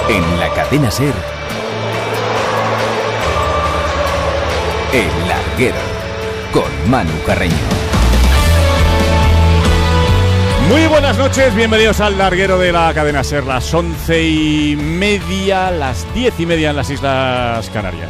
En la cadena SER, El Larguero, con Manu Carreño. Muy buenas noches, bienvenidos al Larguero de la cadena SER, las 11:30, las 10:30 en las Islas Canarias.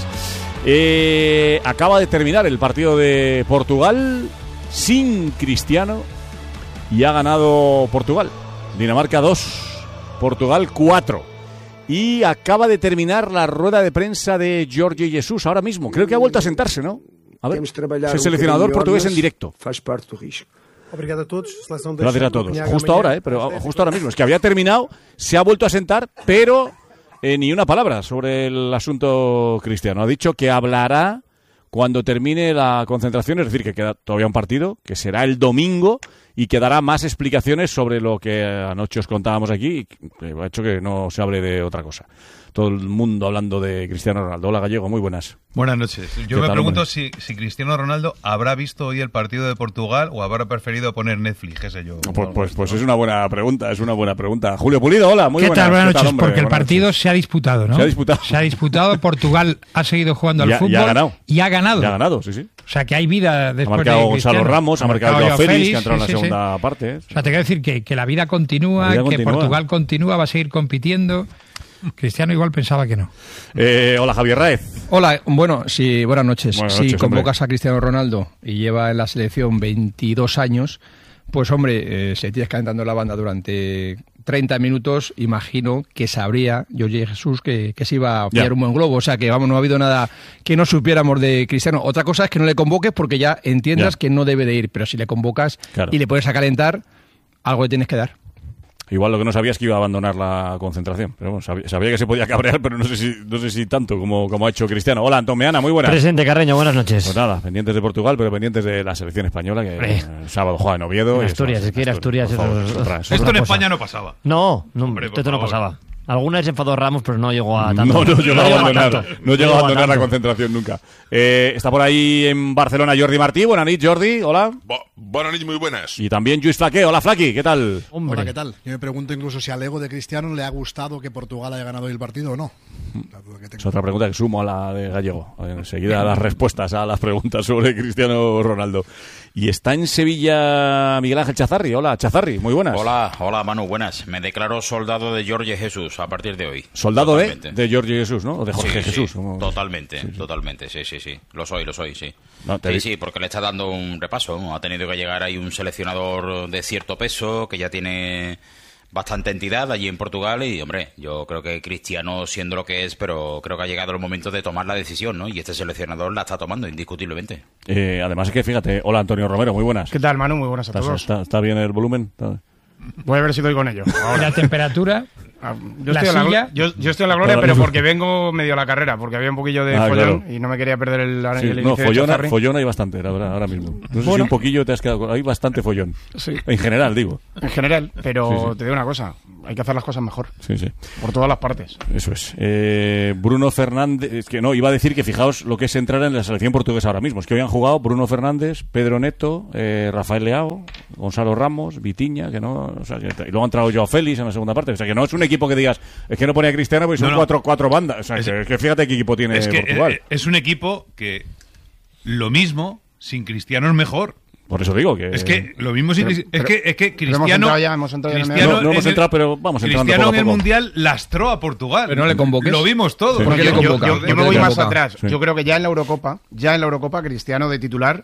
Acaba de terminar el partido de Portugal sin Cristiano y ha ganado Portugal. Dinamarca 2, Portugal 4. Y acaba de terminar la rueda de prensa de Jorge Jesus ahora mismo. Creo que ha vuelto a sentarse, ¿no? A ver, es el seleccionador portugués en directo. Obrigado a todos. Gracias a todos. Justo ahora, pero justo ahora mismo. Es que había terminado, se ha vuelto a sentar, pero ni una palabra sobre el asunto Cristiano. Ha dicho que hablará cuando termine la concentración, es decir, que queda todavía un partido, que será el domingo, y que dará más explicaciones sobre lo que anoche os contábamos aquí, y que ha hecho que no se hable de otra cosa. Todo el mundo hablando de Cristiano Ronaldo. Hola, Gallego, muy buenas. Buenas noches. Yo me pregunto si Cristiano Ronaldo habrá visto hoy el partido de Portugal o habrá preferido poner Netflix, qué sé yo. Pues es una buena pregunta, Julio Pulido, hola, muy buenas. Buenas noches, porque el partido se ha disputado, ¿no? Se ha disputado. Portugal ha seguido jugando al fútbol. Y ha ganado. Ya ha ganado, sí. O sea, que hay vida después de Cristiano. Ha marcado Gonzalo Ramos, ha marcado Joao Félix, que ha entrado en la segunda parte. O sea, te quiero decir que la vida continúa, que Portugal continúa, va a seguir compitiendo. Cristiano igual pensaba que no. Hola, Javier Raez. Hola, sí, buenas noches. Si convocas hombre a Cristiano Ronaldo y lleva en la selección 22 años, pues hombre, si tienes calentando la banda durante 30 minutos, imagino que sabría Jorge Jesus que se iba a pillar un buen globo. O sea que, vamos, no ha habido nada que no supiéramos de Cristiano. Otra cosa es que no le convoques porque ya entiendas que no debe de ir. Pero si le convocas y le pones a calentar, algo le tienes que dar. Igual lo que no sabía es que iba a abandonar la concentración. Pero bueno, sabía que se podía cabrear, pero no sé si tanto como ha hecho Cristiano. Hola, Antón Meana, muy buenas. Presente, Carreño, buenas noches. Pues nada, pendientes de Portugal, pero pendientes de la selección española, que el sábado juega en Oviedo. Asturias, es que era Asturias. Esto en España no pasaba. No, esto no pasaba. Alguna vez se enfadó Ramos, pero no llegó a tanto. No llegó a abandonar la concentración nunca. Está por ahí en Barcelona Jordi Martí. Buenas noches, Jordi. Hola. Buenas noches, muy buenas. Y también Lluís Flaqué. Hola, Flaqui. ¿Qué tal? Hola, ¿qué tal? Yo me pregunto incluso si al ego de Cristiano le ha gustado que Portugal haya ganado el partido o no. Es otra pregunta que sumo a la de Gallego. Enseguida las respuestas a las preguntas sobre Cristiano Ronaldo. Y está en Sevilla Miguel Ángel Chazarri. Hola, Chazarri, muy buenas. Hola, Manu, buenas. Me declaro soldado de Jorge Jesus a partir de hoy. Soldado de Jorge Jesus, ¿no? O de Jorge Jesús. Sí, totalmente, sí. Lo soy, sí. No, sí, porque le está dando un repaso, ¿no? Ha tenido que llegar ahí un seleccionador de cierto peso, que ya tiene bastante entidad allí en Portugal y, hombre, yo creo que Cristiano siendo lo que es, pero creo que ha llegado el momento de tomar la decisión, ¿no? Y este seleccionador la está tomando, indiscutiblemente. Además es que, fíjate, hola Antonio Romero, muy buenas. ¿Qué tal, Manu? Muy buenas a todos. ¿Está bien el volumen? Voy a ver si doy con ello. Ahora. ¿La temperatura? Yo estoy en la gloria, pero porque vengo medio a la carrera, porque había un poquillo de follón y no me quería perder el inicio de follón hay bastante, la verdad, ahora mismo. No sé si un poquillo te has quedado... Hay bastante follón. Sí. En general, digo. En general, pero te digo una cosa, hay que hacer las cosas mejor. Sí. Por todas las partes. Eso es. Bruno Fernández... Es que no, iba a decir que fijaos lo que es entrar en la selección portuguesa ahora mismo. Es que hoy han jugado Bruno Fernández, Pedro Neto, Rafael Leao, Gonzalo Ramos, Vitinha, que no... O sea, y luego ha entrado Joao Félix en la segunda parte. O sea, que no es un equipo que digas... Es que no ponía a Cristiano porque son cuatro bandas. O sea, que fíjate qué equipo tiene Portugal. Es un equipo que lo mismo sin Cristiano es mejor. Por eso digo que... Es que lo mismo sin Cristiano... Es que Cristiano... Hemos entrado no hemos entrado, pero vamos entrando Cristiano poco a en el poco. Mundial lastró a Portugal. Pero no le convoques. Lo vimos todo. Sí. ¿Por qué le convoca? Yo me voy más atrás. Sí. Yo creo que ya en la Eurocopa, Cristiano de titular...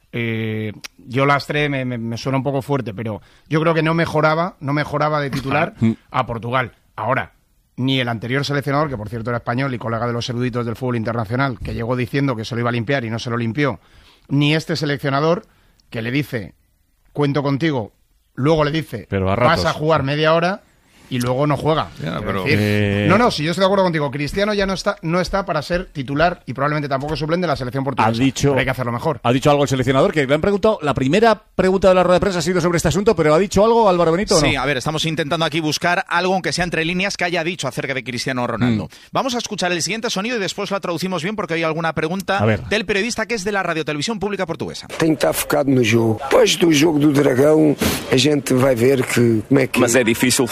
yo lastré, me suena un poco fuerte, pero yo creo que no mejoraba de titular a Portugal. Ahora, ni el anterior seleccionador, que por cierto era español y colega de los eruditos del fútbol internacional, que llegó diciendo que se lo iba a limpiar y no se lo limpió, ni este seleccionador, que le dice, cuento contigo, luego le dice, vas a jugar media hora y luego no juega. Ya, pero... si yo estoy de acuerdo contigo, Cristiano ya no está para ser titular y probablemente tampoco suplente de la selección portuguesa. Pero hay que hacerlo mejor. Ha dicho algo el seleccionador, que le han preguntado, la primera pregunta de la rueda de prensa ha sido sobre este asunto, pero ¿ha dicho algo Álvaro Benito o no? Sí, a ver, estamos intentando aquí buscar algo, aunque sea entre líneas, que haya dicho acerca de Cristiano Ronaldo. Vamos a escuchar el siguiente sonido y después la traducimos bien porque hay alguna pregunta del periodista que es de la Radiotelevisión Pública Portuguesa. Tem que estar focado no jogo. Depois do jogo do Dragão, a gente vai ver que como é que... Mas é difícil focar, Jorge.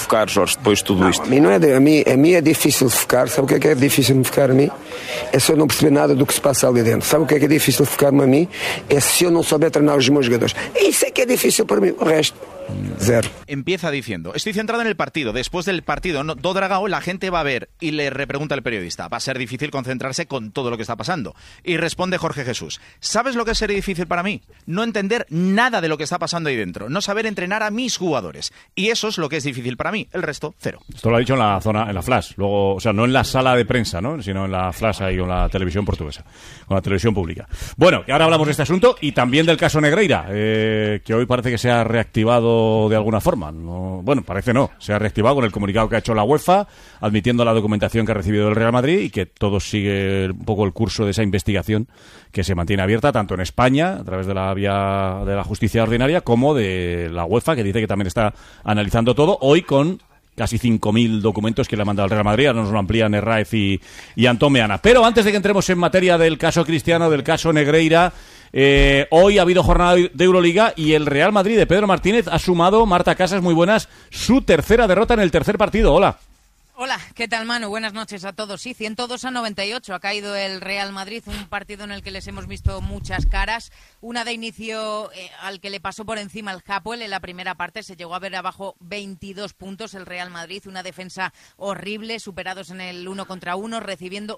melhores depois de tudo isto? A mim é difícil focar. Sabe o que é difícil me focar a mim? É se eu não perceber nada do que se passa ali dentro. Sabe o que é difícil focar-me a mí? É se eu não souber treinar os meus jogadores. Isso é que é difícil para mí. O resto, cero. Empieza diciendo, estoy centrado en el partido. Después del partido, do Dragao, la gente va a ver y le repregunta al periodista. Va a ser difícil concentrarse con todo lo que está pasando. Y responde Jorge Jesús, ¿sabes lo que sería difícil para mí? No entender nada de lo que está pasando ahí dentro. No saber entrenar a mis jugadores. Y eso es lo que es difícil para mí. El resto, cero. Esto lo ha dicho en la zona, en la Flash. Luego, o sea, no en la sala de prensa, ¿no? Sino en la Flash ahí con la televisión portuguesa, con la televisión pública. Bueno, y ahora hablamos de este asunto y también del caso Negreira, que hoy parece que se ha reactivado de alguna forma. No, bueno, parece no. Se ha reactivado con el comunicado que ha hecho la UEFA, admitiendo la documentación que ha recibido del Real Madrid y que todo sigue un poco el curso de esa investigación que se mantiene abierta tanto en España, a través de la vía de la justicia ordinaria, como de la UEFA, que dice que también está analizando todo, hoy con casi 5.000 documentos que le ha mandado el Real Madrid. Ahora nos lo amplían Herráez y Antón Meana. Pero antes de que entremos en materia del caso Cristiano, del caso Negreira, hoy ha habido jornada de Euroliga y el Real Madrid de Pedro Martínez ha sumado, Marta Casas, muy buenas, su tercera derrota en el tercer partido. Hola. Hola, ¿qué tal, Manu? Buenas noches a todos. Sí, 102-98 ha caído el Real Madrid, un partido en el que les hemos visto muchas caras. Una de inicio al que le pasó por encima el Hapoel en la primera parte, se llegó a ver abajo 22 puntos el Real Madrid, una defensa horrible, superados en el 1 contra 1, recibiendo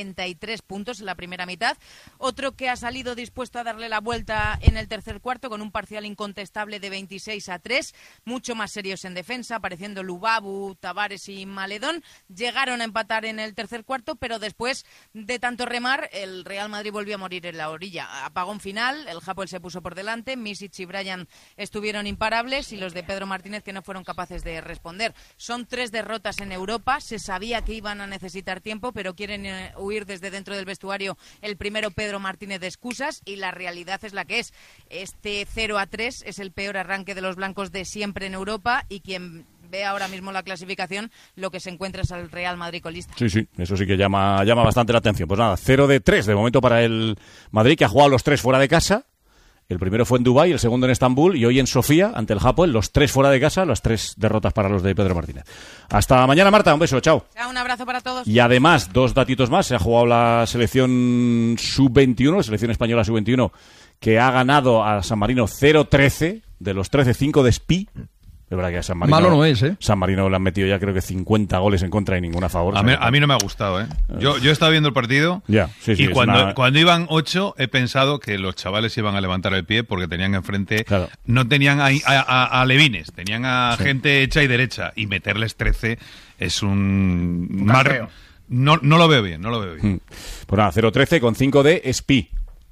63 puntos en la primera mitad. Otro que ha salido dispuesto a darle la vuelta en el tercer cuarto con un parcial incontestable de 26-3, mucho más serios en defensa, apareciendo Lubabu, Tavares y Maledón. Llegaron a empatar en el tercer cuarto, pero después de tanto remar, el Real Madrid volvió a morir en la orilla. Apagón final, el Hapoel se puso por delante, Misic y Bryan estuvieron imparables y los de Pedro Martínez que no fueron capaces de responder. Son 3 derrotas en Europa, se sabía que iban a necesitar tiempo, pero quieren huir desde dentro del vestuario el primero Pedro Martínez de excusas y la realidad es la que es. Este 0-3 es el peor arranque de los blancos de siempre en Europa y quien ve ahora mismo la clasificación, lo que se encuentra es al Real Madrid colista. Sí, eso sí que llama bastante la atención. Pues nada, 0-3 de momento para el Madrid, que ha jugado los 3 fuera de casa. El primero fue en Dubái, el segundo en Estambul y hoy en Sofía, ante el Hapoel, los 3 fuera de casa, las 3 derrotas para los de Pedro Martínez. Hasta mañana, Marta, un beso, chao. Chao, un abrazo para todos. Y además, 2 datitos más, se ha jugado la selección sub-21, la selección española sub-21, que ha ganado a San Marino 0-13, de los 13-5 de Spi. Es verdad que a San Marino, malo no es, ¿eh? San Marino le han metido ya creo que 50 goles en contra y ninguna a favor. A mí no me ha gustado, ¿eh? Yo he estado viendo el partido y cuando iban 8 he pensado que los chavales iban a levantar el pie porque tenían enfrente, no tenían a levines, tenían a gente hecha y derecha y meterles 13 es un no lo veo bien, Pues nada, 0-13 con 5 de Spi.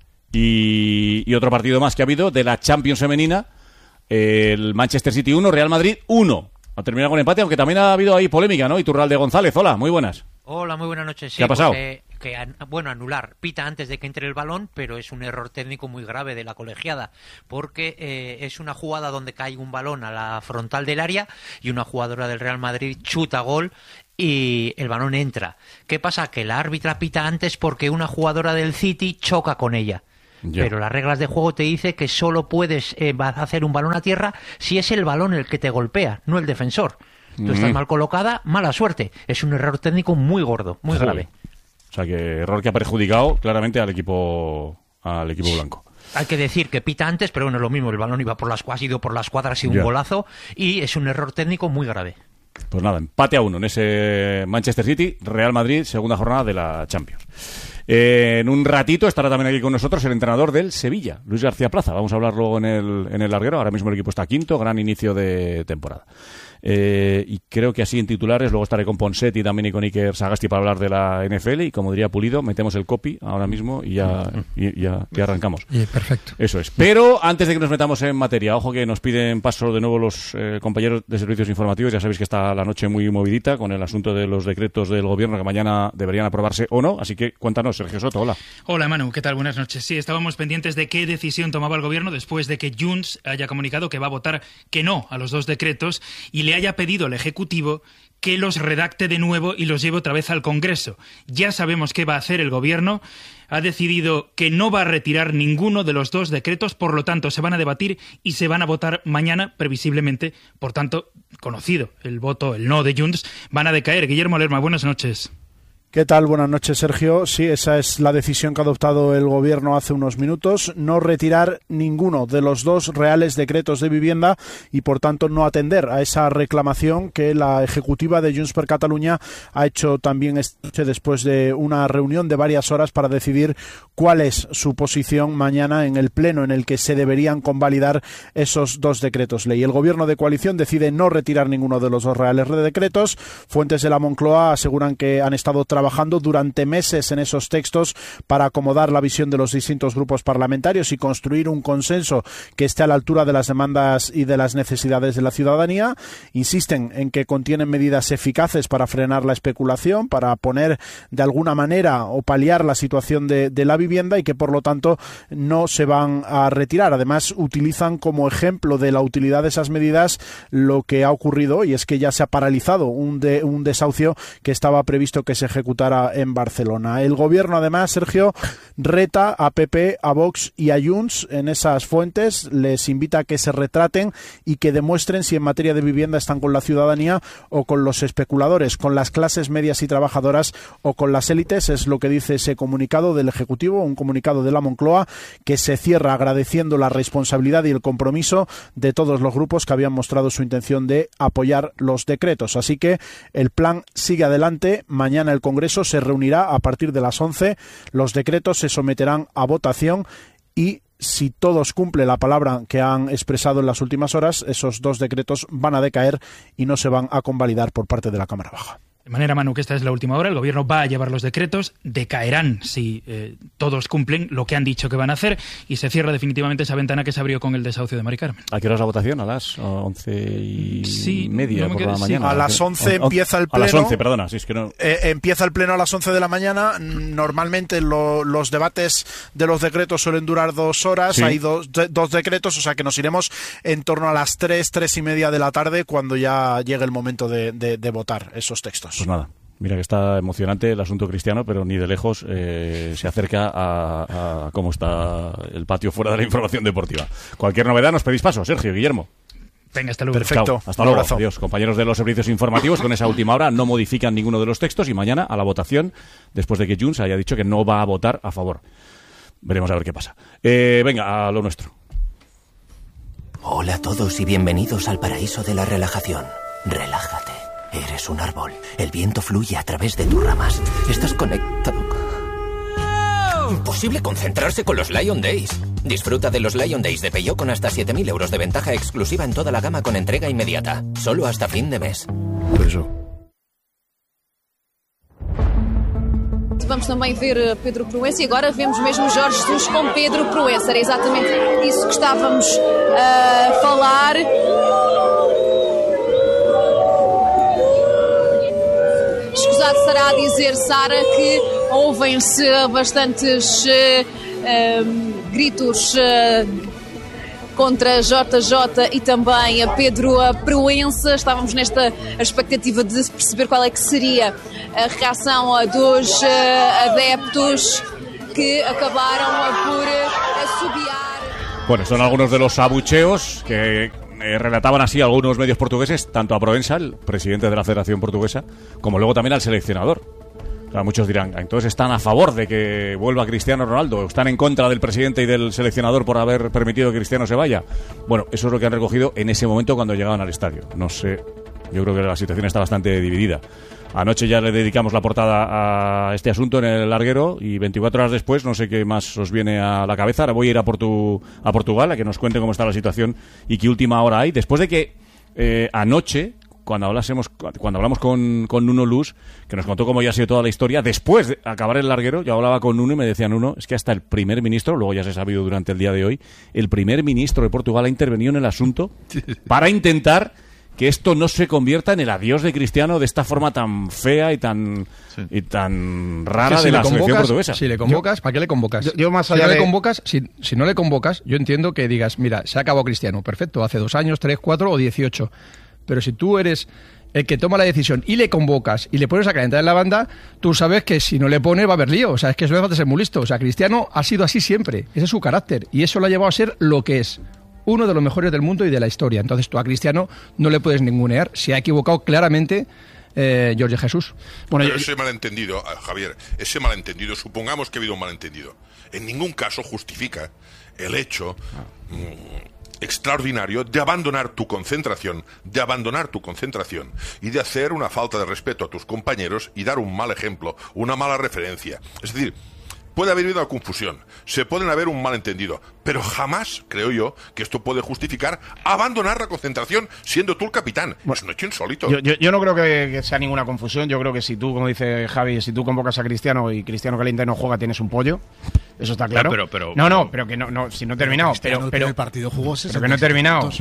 Y otro partido más que ha habido de la Champions femenina. El Manchester City 1, Real Madrid 1. Ha terminado con empate, aunque también ha habido ahí polémica, ¿no? Iturralde González, hola, muy buenas. Hola, muy buenas noches. Sí, ¿qué ha pasado? Anular. Pita antes de que entre el balón, pero es un error técnico muy grave de la colegiada, porque es una jugada donde cae un balón a la frontal del área y una jugadora del Real Madrid chuta gol y el balón entra. ¿Qué pasa? Que la árbitra pita antes porque una jugadora del City choca con ella. Pero las reglas de juego te dice que solo puedes hacer un balón a tierra si es el balón el que te golpea, no el defensor. Tú estás mal colocada, mala suerte. Es un error técnico muy gordo, muy grave. O sea, que error que ha perjudicado claramente al equipo blanco. Hay que decir que pita antes, pero bueno, es lo mismo. El balón ha ido por las cuadras y un golazo, y es un error técnico muy grave. Pues nada, empate a 1 en ese Manchester City, Real Madrid, segunda jornada de la Champions. En un ratito estará también aquí con nosotros el entrenador del Sevilla, Luis García Plaza. Vamos a hablar luego en el larguero. Ahora mismo el equipo está quinto, gran inicio de temporada. Y creo que así en titulares, luego estaré con Ponset y también con Iker Sagasti para hablar de la NFL y como diría Pulido, metemos el copy ahora mismo y ya arrancamos. Perfecto. Eso es. Pero antes de que nos metamos en materia, ojo que nos piden paso de nuevo los compañeros de servicios informativos. Ya sabéis que está la noche muy movidita con el asunto de los decretos del gobierno que mañana deberían aprobarse o no, así que cuéntanos, Sergio Soto, hola. Hola Manu, ¿qué tal? Buenas noches. Sí, estábamos pendientes de qué decisión tomaba el gobierno después de que Junts haya comunicado que va a votar que no a los 2 decretos y le haya pedido al Ejecutivo que los redacte de nuevo y los lleve otra vez al Congreso. Ya sabemos qué va a hacer el gobierno. Ha decidido que no va a retirar ninguno de los 2 decretos, por lo tanto se van a debatir y se van a votar mañana, previsiblemente. Por tanto, conocido el voto, el no de Junts, van a decaer. Guillermo Lerma, buenas noches. ¿Qué tal? Buenas noches, Sergio. Sí, esa es la decisión que ha adoptado el Gobierno hace unos minutos, no retirar ninguno de los 2 reales decretos de vivienda y, por tanto, no atender a esa reclamación que la ejecutiva de Junts per Catalunya ha hecho también esta noche después de una reunión de varias horas para decidir cuál es su posición mañana en el pleno en el que se deberían convalidar esos 2 decretos ley. El Gobierno de coalición decide no retirar ninguno de los 2 reales decretos. Fuentes de la Moncloa aseguran que han estado trabajando durante meses en esos textos para acomodar la visión de los distintos grupos parlamentarios y construir un consenso que esté a la altura de las demandas y de las necesidades de la ciudadanía. Insisten en que contienen medidas eficaces para frenar la especulación, para poner de alguna manera o paliar la situación de la vivienda y que por lo tanto no se van a retirar. Además, utilizan como ejemplo de la utilidad de esas medidas lo que ha ocurrido, y es que ya se ha paralizado un desahucio que estaba previsto que se ejecutara en Barcelona. El Gobierno, además, Sergio, reta a PP, a Vox y a Junts en esas fuentes, les invita a que se retraten y que demuestren si en materia de vivienda están con la ciudadanía o con los especuladores, con las clases medias y trabajadoras o con las élites. Es lo que dice ese comunicado del Ejecutivo, un comunicado de la Moncloa que se cierra agradeciendo la responsabilidad y el compromiso de todos los grupos que habían mostrado su intención de apoyar los decretos. Así que el plan sigue adelante. Mañana el Congreso se reunirá a partir de las 11. Los decretos se someterán a votación y, si todos cumplen la palabra que han expresado en las últimas horas, esos 2 decretos van a decaer y no se van a convalidar por parte de la Cámara Baja. De manera, Manu, que esta es la última hora, el Gobierno va a llevar los decretos, decaerán si todos cumplen lo que han dicho que van a hacer, y se cierra definitivamente esa ventana que se abrió con el desahucio de Mari Carmen. ¿A qué hora es la votación? ¿A las 11:30 por la mañana? Sí. A las 11 empieza el pleno. A las 11, perdona. Si es que no... empieza el pleno a las 11 de la mañana. Normalmente los debates de los decretos suelen durar 2 horas. Sí. Hay dos decretos, o sea que nos iremos en torno a las 3:30 de la tarde cuando ya llegue el momento de votar esos textos. Pues nada, mira que está emocionante el asunto cristiano, pero ni de lejos se acerca a cómo está el patio fuera de la información deportiva. Cualquier novedad nos pedís paso, Sergio, Guillermo. Venga, hasta luego. Perfecto. Chao, hasta luego. Adiós. Compañeros de los servicios informativos, con esa última hora no modifican ninguno de los textos y mañana a la votación, después de que Junts haya dicho que no va a votar a favor. Veremos a ver qué pasa. Venga, a lo nuestro. Hola a todos y bienvenidos al paraíso de la relajación. Relájate. Eres un árbol. El viento fluye a través de tus ramas. Estás conectado. Imposible concentrarse con los Lion Days. Disfruta de los Lion Days de Peugeot con hasta 7.000 euros de ventaja exclusiva en toda la gama con entrega inmediata. Solo hasta fin de mes. Por eso. Vamos também ver Pedro Proença e agora vemos mesmo Jorge Jesus com Pedro Proença. Era exatamente isso que estávamos a falar. Escusado será dizer, Sara, que ouvem-se bastantes gritos contra JJ e também a Pedro Proença. Estávamos nesta expectativa de perceber qual é que seria a reação dos adeptos que acabaram por assobiar. Bueno, son algunos de los abucheos que relataban así algunos medios portugueses, tanto a Proença, el presidente de la Federación Portuguesa, como luego también al seleccionador. O sea, muchos dirán, entonces están a favor de que vuelva Cristiano Ronaldo, están en contra del presidente y del seleccionador por haber permitido que Cristiano se vaya. Bueno, eso es lo que han recogido en ese momento cuando llegaban al estadio. No sé, yo creo que la situación está bastante dividida. Anoche ya le dedicamos la portada a este asunto en el larguero y 24 horas después no sé qué más os viene a la cabeza. Ahora voy a ir a Portugal a que nos cuente cómo está la situación y qué última hora hay. Después de que anoche, cuando hablamos con Nuno Luz, que nos contó cómo ya ha sido toda la historia, después de acabar el larguero, yo hablaba con Nuno y me decía Nuno, es que hasta el primer ministro, luego ya se ha sabido durante el día de hoy, el primer ministro de Portugal ha intervenido en el asunto para intentar que esto no se convierta en el adiós de Cristiano de esta forma tan fea y tan rara de la selección portuguesa. Si le convocas, ¿para qué le convocas? Yo más allá si no le convocas, yo entiendo que digas, mira, se ha acabado Cristiano, perfecto, hace 2 años, 3, 4 o 18. Pero si tú eres el que toma la decisión y le convocas y le pones a calentar en la banda, tú sabes que si no le pones va a haber lío. O sea, es que eso le falta ser muy listo. O sea, Cristiano ha sido así siempre. Ese es su carácter. Y eso lo ha llevado a ser lo que es. uno de los mejores del mundo y de la historia. Entonces tú a Cristiano no le puedes ningunear. Se ha equivocado claramente Jorge Jesús. Bueno, ese malentendido, Javier, supongamos que ha habido un malentendido. En ningún caso justifica el hecho extraordinario de abandonar tu concentración y de hacer una falta de respeto a tus compañeros y dar un mal ejemplo, una mala referencia. Es decir, puede haber habido una confusión, se pueden haber un malentendido, pero jamás, creo yo, que esto puede justificar abandonar la concentración siendo tú el capitán. Es un hecho insólito. Yo no creo que sea ninguna confusión. Yo creo que si tú, como dice Javi, si tú convocas a Cristiano y Cristiano calienta y no juega, tienes un pollo. Eso está claro. Pero si no he terminado. Pero el partido jugó 60 que no he terminado.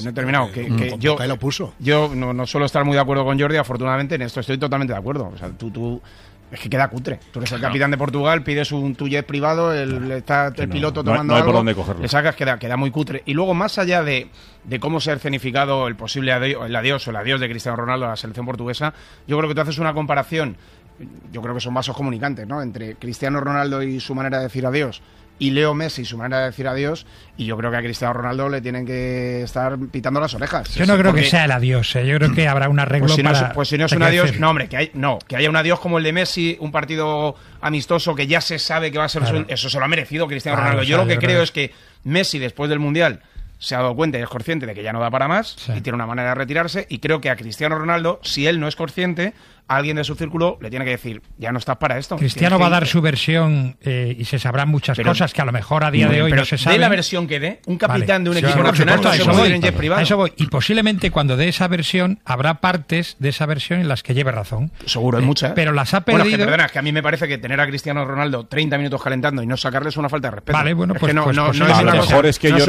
Yo lo puso. Yo no suelo estar muy de acuerdo con Jordi, afortunadamente en esto estoy totalmente de acuerdo. O sea, tú es que queda cutre. Tú eres el capitán de Portugal, pides tu jet privado, está el piloto tomando algo, por dónde cogerlo. Le sacas, queda muy cutre. Y luego, más allá de cómo se ha escenificado el posible adiós de Cristiano Ronaldo a la selección portuguesa, yo creo que tú haces una comparación, yo creo que son vasos comunicantes, ¿no?, entre Cristiano Ronaldo y su manera de decir adiós y Leo Messi su manera de decir adiós, y yo creo que a Cristiano Ronaldo le tienen que estar pitando las orejas. Yo no creo que sea el adiós, yo creo que habrá un arreglo pues si no es un adiós, que haya un adiós como el de Messi, un partido amistoso que ya se sabe que va a ser eso se lo ha merecido Cristiano Ronaldo. Yo lo que creo es que Messi, después del Mundial, se ha dado cuenta y es consciente de que ya no da para más y tiene una manera de retirarse, y creo que a Cristiano Ronaldo, si él no es consciente, alguien de su círculo le tiene que decir, ya no estás para esto. Cristiano va a dar su versión y se sabrán muchas cosas que a lo mejor a día de hoy no se saben. De la versión que dé, un capitán de un equipo nacional no se puede ir en jet privado. A eso voy. Y posiblemente cuando dé esa versión, habrá partes de esa versión en las que lleve razón. Seguro, hay muchas. Pero las ha perdido. Perdona, es que a mí me parece que tener a Cristiano Ronaldo 30 minutos calentando y no sacarle es una falta de respeto. Vale, bueno, pues a lo mejor es que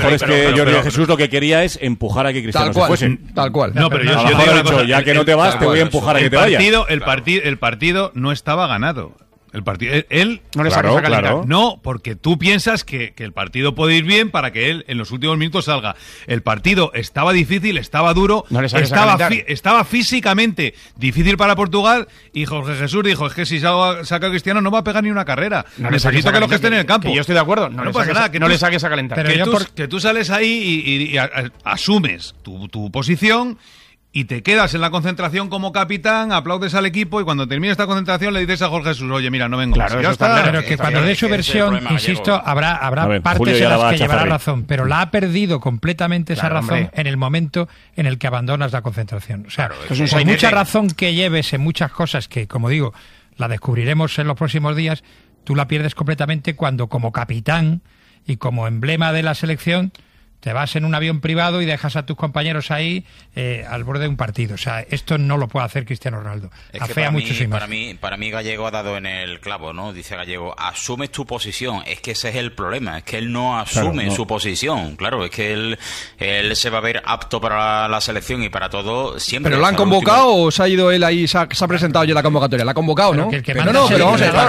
Jorge Jesús lo que quería es empujar a que Cristiano se fuese. Tal cual. No, pero yo te he dicho, ya que no te vas, te voy a empujar a que te vayas. El partido no estaba ganado. El partido, él no le saques a calentar. No, porque tú piensas que el partido puede ir bien para que él en los últimos minutos salga. El partido estaba difícil, estaba duro, estaba físicamente difícil para Portugal, y Jorge Jesús dijo, es que si saca a Cristiano no va a pegar ni una carrera. Necesito que lo que esté en el campo. Que yo estoy de acuerdo. No pasa nada, que no le saques a calentar. Que tú sales ahí y asumes tu posición y te quedas en la concentración como capitán, aplaudes al equipo, y cuando termine esta concentración le dices a Jorge Jesús, oye, mira, no vengo. Claro, ya está. Pero que cuando dé su versión, insisto, habrá partes en las que llevará razón, pero la ha perdido completamente esa razón en el momento en el que abandonas la concentración. O sea, por mucha razón que lleves en muchas cosas que, como digo, la descubriremos en los próximos días, tú la pierdes completamente cuando, como capitán y como emblema de la selección, te vas en un avión privado y dejas a tus compañeros ahí al borde de un partido. O sea, esto no lo puede hacer Cristiano Ronaldo. Afea muchísimo. Para mí Gallego ha dado en el clavo, ¿no? Dice Gallego, asumes tu posición. Es que ese es el problema, es que él no asume su posición. Claro, es que él se va a ver apto para la selección y para todo siempre. ¿Pero lo han convocado o se ha ido él ahí, se ha presentado ya la convocatoria? ¿La ha convocado, no? Pero vamos a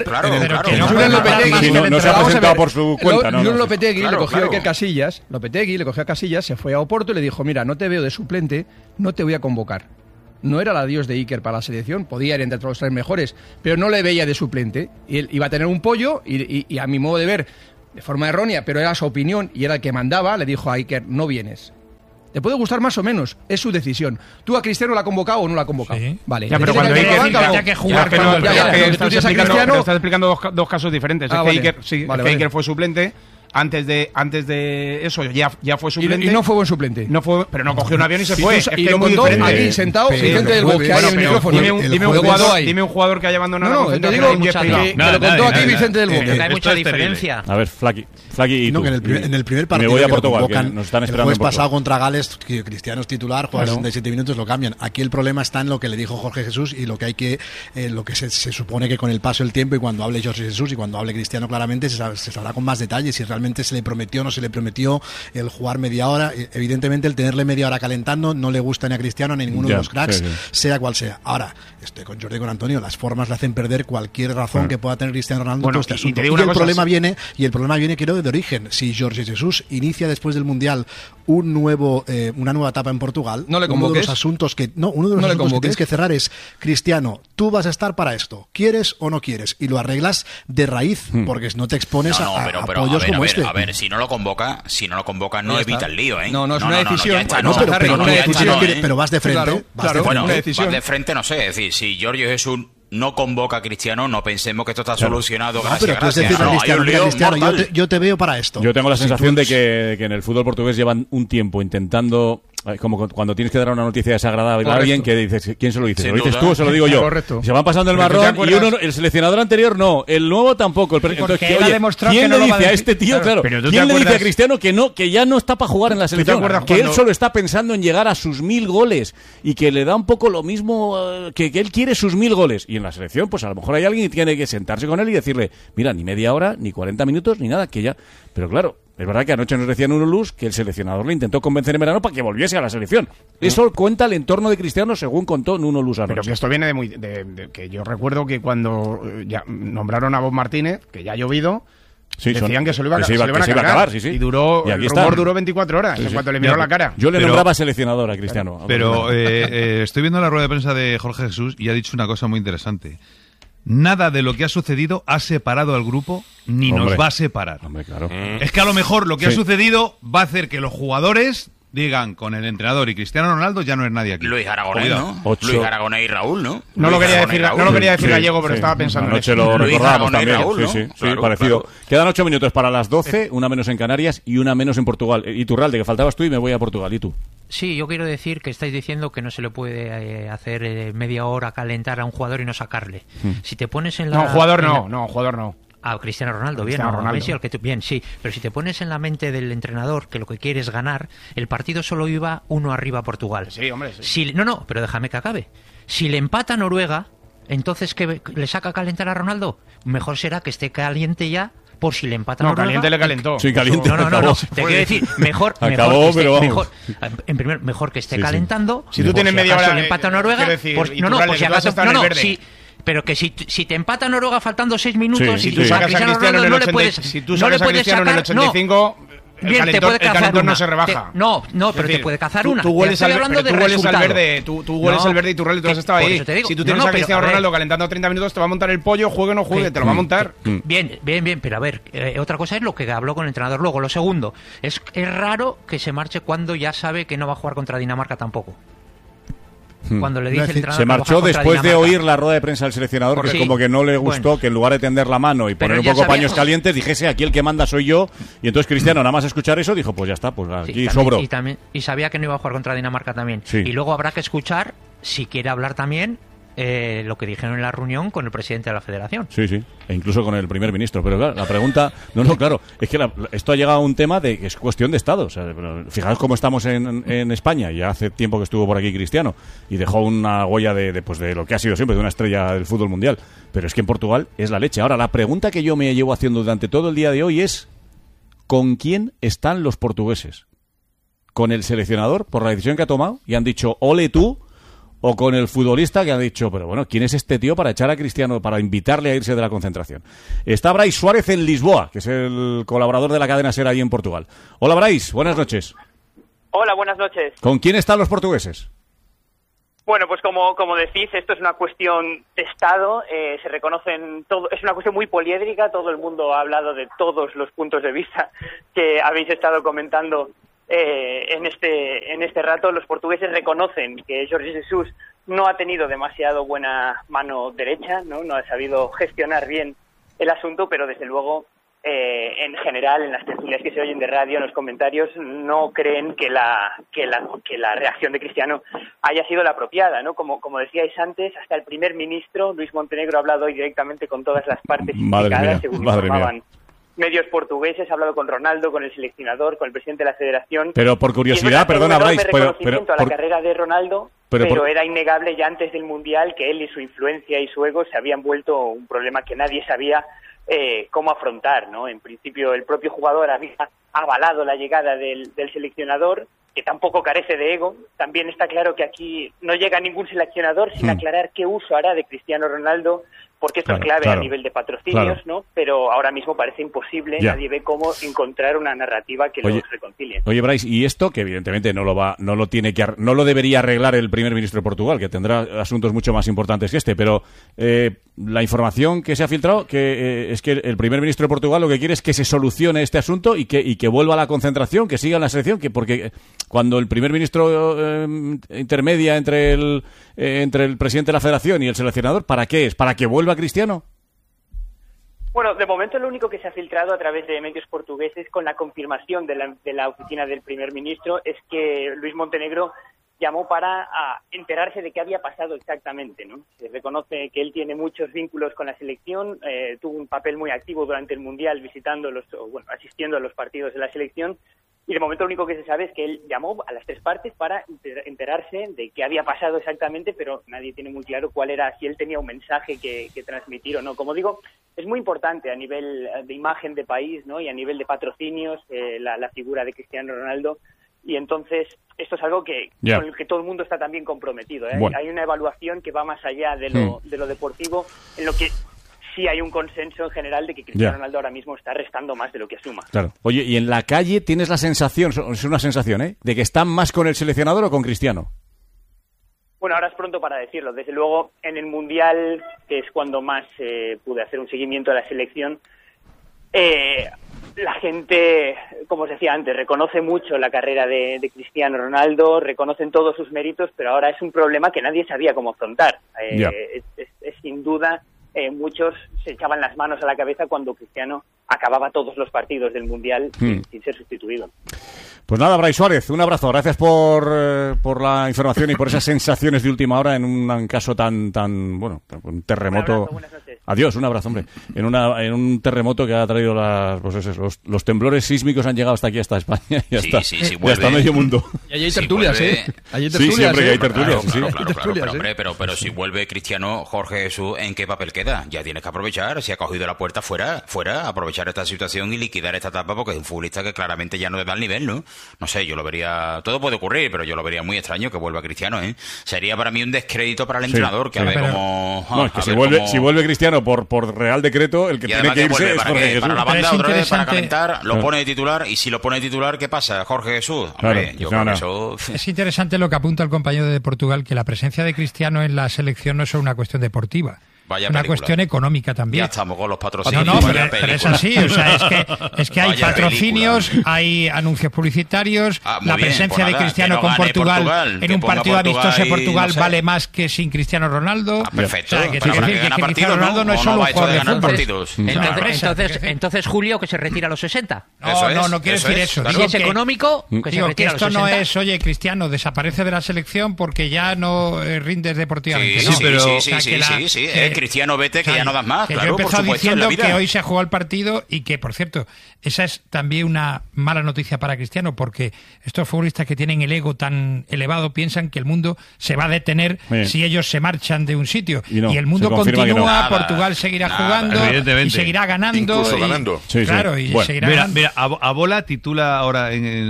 ver, no se ha presentado por su cuenta, ¿no? Lopetegui le cogió Iker Casillas, le cogió a Casillas, se fue a Oporto y le dijo, mira, no te veo de suplente, no te voy a convocar. No era el adiós de Iker para la selección, podía ir entre los tres mejores, pero no le veía de suplente. Y él iba a tener un pollo y a mi modo de ver, de forma errónea, pero era su opinión y era el que mandaba, le dijo a Iker, no vienes. Te puede gustar más o menos, es su decisión. ¿Tú a Cristiano la has convocado o no la has convocado? Sí. Vale. Ya, pero cuando hay que jugar con el Cristiano... Estás explicando dos casos diferentes. Es que Iker fue suplente. Antes de eso ya fue suplente. Y no fue buen suplente. No fue, pero no cogió un avión y se fue. Y lo contó aquí sentado, Vicente del Bosque, ahí en el micrófono. Dime un jugador que haya abandonado la concentración. Que lo contó aquí Vicente del Bosque. Hay mucha diferencia. A ver, Flaki y tú. En el primer partido me voy a Portugal, que nos están esperando. El jueves pasado contra Gales, que Cristiano es titular, juega 67 minutos, lo cambian. Aquí el problema está en lo que le dijo Jorge Jesús y lo que hay que, lo que se supone que con el paso del tiempo y cuando hable Jorge Jesús y cuando hable Cristiano claramente se sabrá con más detalles si realmente se le prometió o no se le prometió el jugar media hora. Evidentemente el tenerle media hora calentando no le gusta ni a Cristiano ni a ninguno de los cracks, sea cual sea. Ahora, estoy con Jordi y con Antonio, las formas le hacen perder cualquier razón que pueda tener Cristiano Ronaldo en todo este asunto. Y el problema viene creo de origen. Si Jorge Jesús inicia después del Mundial una nueva etapa en Portugal, uno de los asuntos que tienes que cerrar es, Cristiano, tú vas a estar para esto, ¿quieres o no quieres? Y lo arreglas de raíz, porque no te expones a apoyos como A ver, si no lo convoca no evita el lío, ¿eh? No, es una decisión. Pero vas de frente. Vas de frente, no sé. Es decir, si Giorgio Jesús no convoca a Cristiano, no pensemos que esto está solucionado. Pero tú es decir, Cristiano, yo te veo para esto. Yo tengo la sensación de que en el fútbol portugués llevan un tiempo intentando, como cuando tienes que dar una noticia desagradable a alguien, que dices, ¿quién se lo dice? ¿Se lo dices tú o se lo digo yo? Correcto. Se van pasando el marrón y el seleccionador anterior no, el nuevo tampoco. Entonces, ¿quién le dice a este tío? Claro, ¿quién le dice a Cristiano que ya no está para jugar en la selección? Que él solo está pensando en llegar a sus 1000 goles y que le da un poco lo mismo, que él quiere sus 1000 goles. Y en la selección, pues a lo mejor hay alguien que tiene que sentarse con él y decirle, mira, ni media hora, ni 40 minutos, ni nada, que ya... Pero claro, es verdad que anoche nos decía Nuno Luz que el seleccionador le intentó convencer en verano para que volviese a la selección. Eso cuenta el entorno de Cristiano, según contó Nuno Luz anoche. Pero que esto viene de que yo recuerdo que cuando ya nombraron a Bob Martínez, que ya ha llovido... decían que se lo iban a acabar. Y duró, el rumor duró 24 horas en cuanto le miró la cara. Yo le nombraba seleccionador a Cristiano. Pero estoy viendo la rueda de prensa de Jorge Jesús y ha dicho una cosa muy interesante. Nada de lo que ha sucedido ha separado al grupo ni nos va a separar. Claro. Es que a lo mejor lo que ha sucedido va a hacer que los jugadores digan con el entrenador y Cristiano Ronaldo ya no es nadie aquí. Luis Aragonés, ¿no? Luis Aragonés y Raúl, ¿no? No lo quería decir Gallego, pero estaba pensando anoche en eso. Lo recordábamos también. Raúl, sí, claro, parecido. Claro. Quedan 8 minutos para las 12, una menos en Canarias y una menos en Portugal. Iturralde, que faltabas tú y me voy a Portugal. ¿Y tú? Sí, yo quiero decir que estáis diciendo que no se le puede hacer media hora calentar a un jugador y no sacarle. Si te pones en la... No, jugador no. A Cristiano Ronaldo, bien, a Messi, bien, sí, pero si te pones en la mente del entrenador que lo que quiere es ganar, el partido solo iba 1 arriba a Portugal. Sí, hombre, sí. Pero déjame que acabe. Si le empata a Noruega, entonces ¿qué le saca a calentar a Ronaldo? Mejor será que esté caliente ya por si le empata a Noruega. Caliente le calentó. Sí, caliente. No. Te quiero decir, mejor que esté calentando. Si tú tienes media hora le empata a Noruega, pero que si te empata Noruega faltando 6 minutos y tú sacas a Cristiano en el 85, el calentón no se rebaja. Pero te puede cazar una. Tú hueles al verde, tú hueles al verde y tú has estado ahí. Si tú tienes a Cristiano Ronaldo calentando 30 minutos, te va a montar el pollo, juegue o no juegue, te lo va a montar. Bien, pero a ver, otra cosa es lo que habló con el entrenador luego. Lo segundo, es raro que se marche cuando ya sabe que no va a jugar contra Dinamarca tampoco. Cuando le dice el entrenador se marchó después de oír la rueda de prensa del seleccionador, que como que no le gustó que en lugar de tender la mano y poner un poco paños calientes, dijese aquí el que manda soy yo, y entonces Cristiano nada más escuchar eso dijo, pues ya está, pues aquí sobro. Y sabía que no iba a jugar contra Dinamarca también. Y luego habrá que escuchar, si quiere hablar también, lo que dijeron en la reunión con el presidente de la federación. Sí, e incluso con el primer ministro. Pero claro, la pregunta... claro, es que esto ha llegado a un tema de que es cuestión de Estado. O sea, fijaos cómo estamos en España. Ya hace tiempo que estuvo por aquí Cristiano y dejó una huella de lo que ha sido siempre, de una estrella del fútbol mundial. Pero es que en Portugal es la leche. Ahora, la pregunta que yo me llevo haciendo durante todo el día de hoy es ¿con quién están los portugueses? ¿Con el seleccionador por la decisión que ha tomado? Y han dicho, ole tú, o con el futbolista que ha dicho, pero bueno, ¿quién es este tío para echar a Cristiano, para invitarle a irse de la concentración? Está Brais Suárez en Lisboa, que es el colaborador de la cadena SER ahí en Portugal. Hola Brais, buenas noches. Hola, buenas noches. ¿Con quién están los portugueses? Bueno, pues como decís, esto es una cuestión de Estado, se reconocen todo, es una cuestión muy poliédrica, todo el mundo ha hablado de todos los puntos de vista que habéis estado comentando en este rato. Los portugueses reconocen que Jorge Jesús no ha tenido demasiado buena mano derecha, no ha sabido gestionar bien el asunto, pero desde luego en general en las tertulias que se oyen de radio, en los comentarios, no creen que la reacción de Cristiano haya sido la apropiada, ¿no? Como decíais antes, hasta el primer ministro Luis Montenegro ha hablado hoy directamente con todas las partes implicadas, según informaban medios portugueses, ha hablado con Ronaldo, con el seleccionador, con el presidente de la federación. Pero por curiosidad, perdona, Brais, reconocimiento a la carrera de Ronaldo, pero era innegable ya antes del Mundial que él y su influencia y su ego se habían vuelto un problema que nadie sabía cómo afrontar, ¿no? En principio el propio jugador había avalado la llegada del seleccionador, que tampoco carece de ego. También está claro que aquí no llega ningún seleccionador sin aclarar qué uso hará de Cristiano Ronaldo, porque esto es clave a nivel de patrocinios, ¿no? Pero ahora mismo parece imposible, nadie ve cómo encontrar una narrativa que los reconcilie. Oye, Brais, y esto que evidentemente no lo debería arreglar el primer ministro de Portugal, que tendrá asuntos mucho más importantes que este, pero la información que se ha filtrado es que el primer ministro de Portugal lo que quiere es que se solucione este asunto y que vuelva a la concentración, que siga en la selección, porque cuando el primer ministro intermedia entre el presidente de la federación y el seleccionador, ¿para qué es? ¿Para que vuelva Cristiano? Bueno, de momento lo único que se ha filtrado a través de medios portugueses con la confirmación de la oficina del primer ministro es que Luis Montenegro llamó para enterarse de qué había pasado exactamente, ¿no? Se reconoce que él tiene muchos vínculos con la selección, tuvo un papel muy activo durante el Mundial asistiendo a los partidos de la selección, y de momento lo único que se sabe es que él llamó a las tres partes para enterarse de qué había pasado exactamente, pero nadie tiene muy claro cuál era, si él tenía un mensaje que transmitir o no. Como digo, es muy importante a nivel de imagen de país, ¿no? Y a nivel de patrocinios, la figura de Cristiano Ronaldo. Y entonces esto es algo con el que todo el mundo está también comprometido, ¿eh? Bueno. Hay una evaluación que va más allá de lo deportivo, en lo que sí hay un consenso en general de que Cristiano Ronaldo ahora mismo está restando más de lo que asuma. Claro. Oye, y en la calle tienes la sensación, es una sensación, de que están más con el seleccionador o con Cristiano. Bueno, ahora es pronto para decirlo. Desde luego, en el Mundial, que es cuando más pude hacer un seguimiento de la selección, la gente, como os decía antes, reconoce mucho la carrera de Cristiano Ronaldo, reconocen todos sus méritos, pero ahora es un problema que nadie sabía cómo afrontar. Es sin duda, muchos se echaban las manos a la cabeza cuando Cristiano acababa todos los partidos del Mundial sin ser sustituido. Pues nada, Brais Suárez, un abrazo. Gracias por la información y por esas sensaciones de última hora en un caso tan un terremoto. Un abrazo, buenas noches. Adiós, un abrazo, hombre. En un terremoto que ha traído los temblores sísmicos han llegado hasta aquí, hasta España y hasta medio mundo. Y allí hay tertulias, Sí, siempre que hay tertulias. Claro, pero si vuelve Cristiano, Jorge Jesús, ¿en qué papel queda? Ya tienes que aprovechar. Si ha cogido la puerta fuera, aprovechar esta situación y liquidar esta etapa, porque es un futbolista que claramente ya no le da el nivel, ¿no? No sé, yo lo vería... Todo puede ocurrir, pero yo lo vería muy extraño que vuelva Cristiano, ¿eh? Sería para mí un descrédito para el entrenador, que a ver cómo... No, es que si vuelve Cristiano por Real Decreto, el que tiene que irse es Jorge Jesús. Para la banda, otra vez, para calentar, lo pone de titular, y si lo pone de titular, ¿qué pasa? Jorge Jesús. Hombre, yo creo que eso... Es interesante lo que apunta el compañero de Portugal, que la presencia de Cristiano en la selección no es solo una cuestión deportiva. Vaya una película. Cuestión económica también. Ya estamos con los patrocinios. No, pero es así, o sea, es que hay Vaya patrocinios, película. hay anuncios publicitarios, la presencia pues de Cristiano con Portugal en un partido amistoso de Portugal vale más que sin Cristiano Ronaldo. Perfecto. O sea, que Cristiano Ronaldo no es solo un jugador de fútbol. Entonces, Julio, que se retira a los 60. No quiero decir eso. Si es económico, que se retira a los 60. Esto no es, oye, Cristiano, desaparece de la selección porque ya no rindes deportivamente. Sí. Cristiano, vete, que ya no das más. Que claro, yo he empezado por supuesto, diciendo que hoy se ha jugado el partido y que, por cierto, esa es también una mala noticia para Cristiano, porque estos futbolistas que tienen el ego tan elevado piensan que el mundo se va a detener si ellos se marchan de un sitio. Y el mundo continúa, Portugal seguirá jugando y seguirá ganando. Incluso ganando. Seguirá ganando. Mira, Abola titula ahora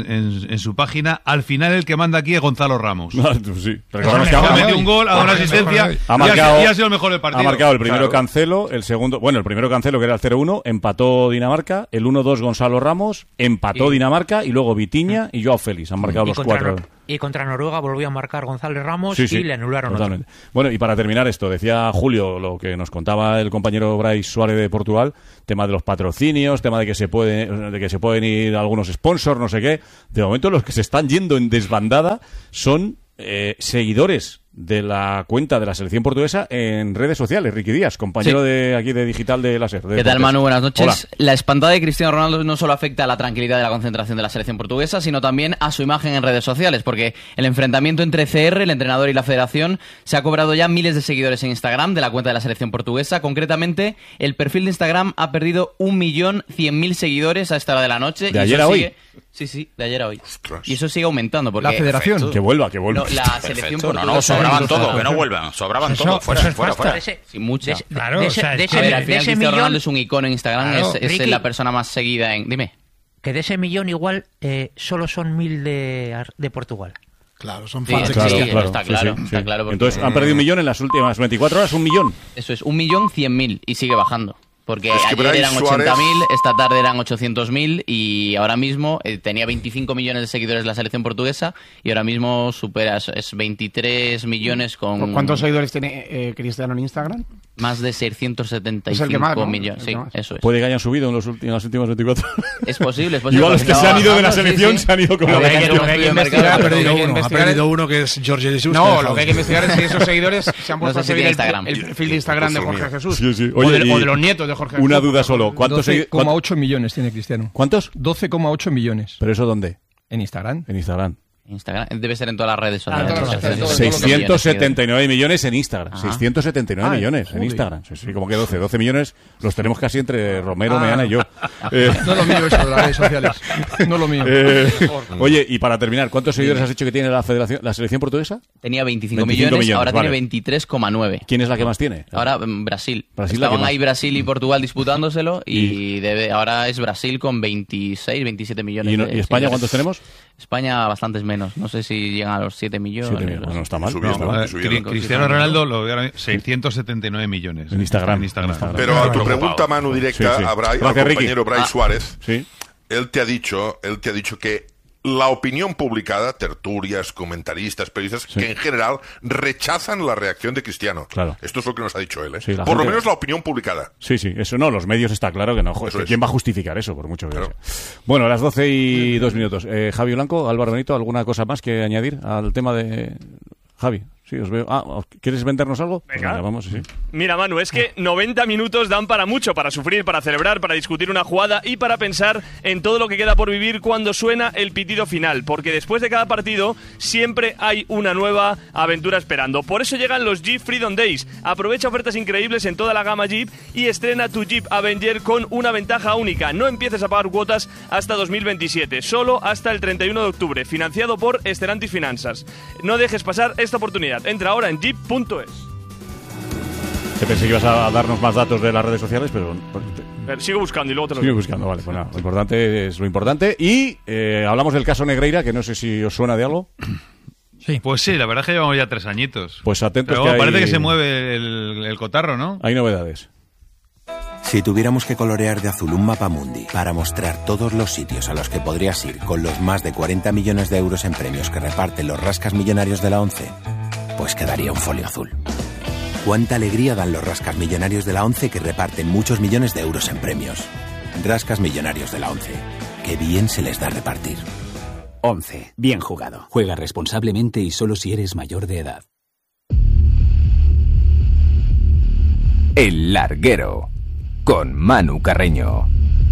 en su página: al final el que manda aquí es Gonzalo Ramos. Sí. Recordamos que ha metido un gol, ha dado una asistencia y ha sido el mejor del partido. Ha marcado el primero Cancelo, el segundo... Bueno, el primero Cancelo, que era el 0-1, empató Dinamarca, el 1-2 Gonzalo Ramos, empató Dinamarca, y luego Vitinha y Joao Félix. Han marcado los cuatro. Y contra Noruega volvió a marcar González Ramos y le anularon totalmente. Bueno, y para terminar esto, decía Julio lo que nos contaba el compañero Brais Suárez de Portugal, tema de los patrocinios, tema de que se pueden ir algunos sponsors, no sé qué. De momento los que se están yendo en desbandada son seguidores de la cuenta de la selección portuguesa en redes sociales. Ricky Díaz, compañero de aquí de Digital de la SER. ¿Qué tal, Manu? Buenas noches. Hola. La espantada de Cristiano Ronaldo no solo afecta a la tranquilidad de la concentración de la selección portuguesa, sino también a su imagen en redes sociales, porque el enfrentamiento entre CR, el entrenador, y la federación se ha cobrado ya miles de seguidores en Instagram de la cuenta de la selección portuguesa. Concretamente, el perfil de Instagram ha perdido 1.100.000 seguidores a esta hora de la noche. ¿De ayer a hoy? Sí, de ayer a hoy. Ostras. Y eso sigue aumentando. Porque la federación. Perfecto. Que vuelva. No, la selección portuguesa. No, sobraban todo, que no vuelvan. Sobraban todo. Fuera. Sin mucha. Claro, al final Cristiano Ronaldo es un icono en Instagram, claro, es Ricky, la persona más seguida en... Dime. Que de ese millón igual solo son 1.000 de Portugal. Claro, son fans de Cristiano. Está claro. Porque... Entonces han perdido 1 millón en las últimas 24 horas, 1 millón. Eso es, 1.100.000 y sigue bajando. Porque ayer eran 80.000, esta tarde eran 800.000 y ahora mismo tenía 25 millones de seguidores la selección portuguesa y ahora mismo supera, es 23 millones con... ¿Cuántos seguidores tiene Cristiano en Instagram? Más de 675 millones. Sí, eso es. Puede que hayan subido en las últimas 24 horas. Es posible. Igual los que se han ido de la selección se han ido como... Lo que hay que investigar, ha perdido uno que es Jorge Jesús. No, lo que hay que investigar es si esos seguidores se han puesto a seguir el perfil de Instagram de Jorge Jesús. Sí. Oye, o de los nietos de Jorge Jesús. Una duda solo. 12,8 millones tiene Cristiano. ¿Cuántos? 12,8 millones. ¿Pero eso dónde? En Instagram. En Instagram. Debe ser en todas las redes sociales. 679 millones en Instagram. 679 millones en Instagram. Sí, como que 12 millones los tenemos casi entre Romero, Meana y yo. No lo mío eso de las redes sociales. No lo mío. Oye, y para terminar, ¿cuántos seguidores has dicho que tiene la selección portuguesa? Tenía 25 millones, ahora tiene 23,9. ¿Quién es la que más tiene? Ahora Brasil. Estaban ahí Brasil y Portugal disputándoselo y ahora es Brasil con 26, 27 millones. ¿Y España cuántos tenemos? España bastantes menos. No sé si llegan a los 7 millones. 7 millones. No está mal. Cristiano Ronaldo lo veo 679 millones. En Instagram. Pero a tu pregunta, Manu, directa, al compañero Bray Suárez, él te ha dicho que la opinión publicada, tertulias, comentaristas, periodistas, que en general rechazan la reacción de Cristiano. Claro. Esto es lo que nos ha dicho él, ¿eh? Sí, por lo menos la opinión publicada. Sí, eso no, los medios está claro que no. ¿Quién va a justificar eso, por mucho que sea? Bueno, a las 12:02. Javi Blanco, Álvaro Benito, ¿alguna cosa más que añadir al tema de Javi? Sí, os veo. ¿Quieres vendernos algo? Venga. Pues vamos, sí. Mira, Manu, es que 90 minutos dan para mucho, para sufrir, para celebrar, para discutir una jugada y para pensar en todo lo que queda por vivir cuando suena el pitido final, porque después de cada partido siempre hay una nueva aventura esperando. Por eso llegan los Jeep Freedom Days. Aprovecha ofertas increíbles en toda la gama Jeep y estrena tu Jeep Avenger con una ventaja única. No empieces a pagar cuotas hasta 2027, solo hasta el 31 de octubre, financiado por Stellantis Finanzas. No dejes pasar esta oportunidad. Entra ahora en jeep.es. Te pensé que ibas a darnos más datos de las redes sociales, pero... Sigo buscando y luego te lo digo. Sigo buscando, vale. Pues nada, lo importante es lo importante. Y hablamos del caso Negreira, que no sé si os suena de algo. Sí. Pues sí, la verdad es que llevamos ya 3 añitos. Pues atentos, pero parece que se mueve el cotarro, ¿no? Hay novedades. Si tuviéramos que colorear de azul un mapa mundi para mostrar todos los sitios a los que podrías ir con los más de 40 millones de euros en premios que reparten los rascas millonarios de la ONCE, pues quedaría un folio azul. Cuánta alegría dan los rascas millonarios de la ONCE que reparten muchos millones de euros en premios. Rascas millonarios de la ONCE. Qué bien se les da repartir. ONCE. Bien jugado. Juega responsablemente y solo si eres mayor de edad. El Larguero. Con Manu Carreño.